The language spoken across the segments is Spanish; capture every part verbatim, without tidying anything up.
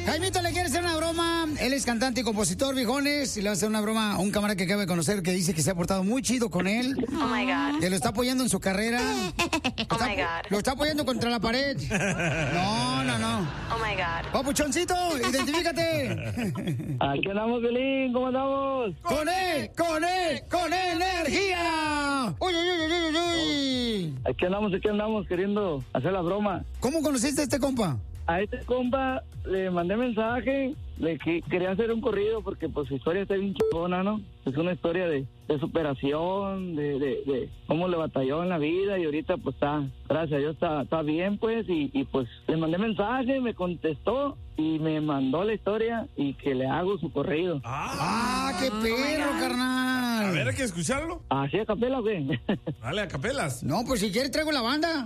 Jaimito le quiere hacer una broma. Él es cantante y compositor, viejones. Y le va a hacer una broma a un camarada que acaba de conocer que dice que se ha portado muy chido con él. Oh my God. Que lo está apoyando en su carrera. Oh está, my God. Lo está apoyando contra la pared. No, no, no. Oh my God. Papuchoncito, identifícate. Aquí andamos, Violín, ¿cómo andamos? Con él, con él, con energía. Uy, uy, uy, uy, uy. Aquí andamos, aquí andamos queriendo hacer la broma. ¿Cómo conociste a este compa? A este compa le mandé mensaje, le que quería hacer un corrido porque pues su historia está bien chingona, ¿no? Es una historia de, de superación, de, de, de cómo le batalló en la vida y ahorita pues está, gracias a Dios está, está bien pues y, y pues le mandé mensaje, me contestó y me mandó la historia y que le hago su corrido. ¡Ah, qué perro, carnal! A ver, hay que escucharlo. ¿Así a capela o qué? Dale, a capelas. No, pues si quieres traigo la banda.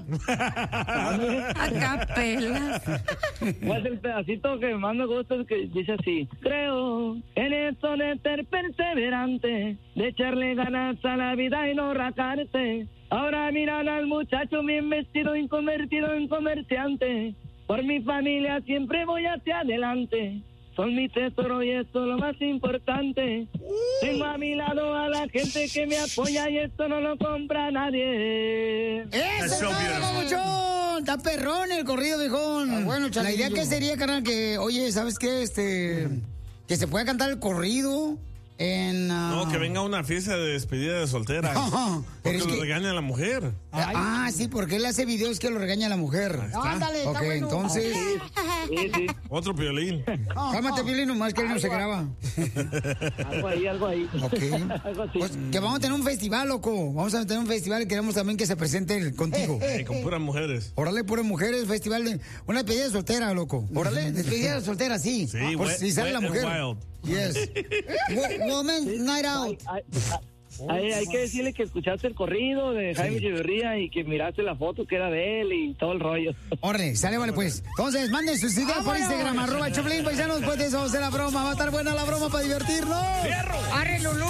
A capela. Pues el pedacito que más me gusta es que dice así: creo en esto de ser perseverante, de echarle ganas a la vida y no racarte. Ahora miran al muchacho bien vestido y convertido en comerciante. Por mi familia siempre voy hacia adelante. Son mi tesoro y esto es lo más importante. Tengo a mi lado a la gente que me apoya y esto no lo compra nadie. ¡Eso es mamuchón! Está perrón el corrido, viejón. Ah, bueno, la idea que sería, carnal, que, oye, ¿sabes qué? Este, que se pueda cantar el corrido en... Uh... No, que venga una fiesta de despedida de soltera. Porque lo que... regaña a la mujer. Ah, sí, porque él hace videos que lo regaña a la mujer. No, ándale, ok, está bueno. Entonces... Sí, sí. Otro Piolín. Cálmate, Piolín, nomás que él no se graba. Algo ahí, algo ahí. Ok. Algo así. Pues que vamos a tener un festival, loco. Vamos a tener un festival y queremos también que se presente el, contigo. Eh, con puras mujeres. Órale, puras mujeres, festival de... Una despedida soltera, loco. Órale, despedida soltera, sí. Sí, por wet, si sale wet la mujer. and wild. Yes. Woman Night Out. Hay, hay, hay, hay que decirle que escuchaste el corrido de Jaime Sí. Echeverría y que miraste la foto que era de él y todo el rollo. Órale, sale, vale, pues. Entonces, manden sus ideas por Instagram, arroba Choplin, paisanos, pues de eso vamos a hacer la broma. Va a estar buena la broma para divertirnos. ¡Fierro! ¡Arre, Lulú!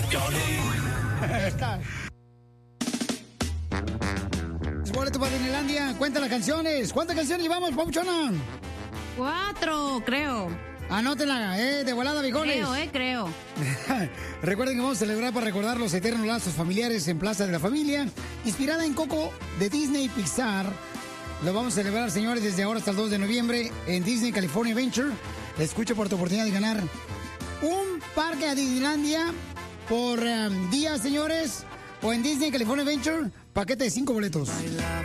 Es boleto para Disneylandia. Cuenta las canciones. ¿Cuántas canciones llevamos, Pauchona? Cuatro, creo. Anótenla, eh, de volada, bigones. Creo, eh, creo. Recuerden que vamos a celebrar para recordar los eternos lazos familiares en Plaza de la Familia, inspirada en Coco de Disney y Pixar. Lo vamos a celebrar, señores, desde ahora hasta el dos de noviembre en Disney California Adventure. Escucha por tu oportunidad de ganar un parque a Disneylandia por um, día, señores, o en Disney California Adventure, paquete de cinco boletos.